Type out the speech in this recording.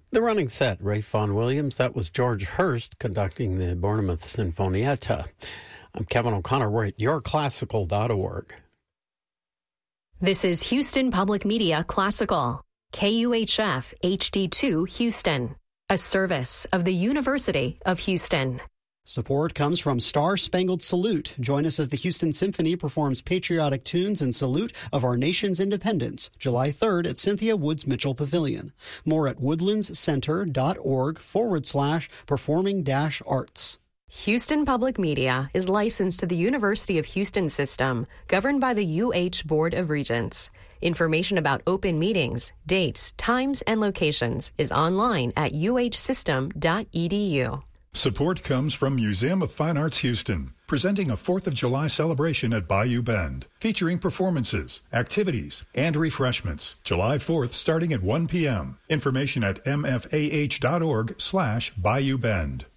The running set, Ralph Vaughan Williams. That was George Hurst conducting the Bournemouth Sinfonietta. I'm Kevin O'Connor. We're at yourclassical.org. This is Houston Public Media Classical, KUHF HD2 Houston, a service of the University of Houston. Support comes from Star Spangled Salute. Join us as the Houston Symphony performs patriotic tunes in salute of our nation's independence, July 3rd at Cynthia Woods Mitchell Pavilion. More at woodlandscenter.org/performing-arts. Houston Public Media is licensed to the University of Houston system, governed by the UH Board of Regents. Information about open meetings, dates, times, and locations is online at uhsystem.edu. Support comes from Museum of Fine Arts Houston, presenting a 4th of July celebration at Bayou Bend, featuring performances, activities, and refreshments. July 4th starting at 1 p.m. Information at mfah.org/Bayou Bend.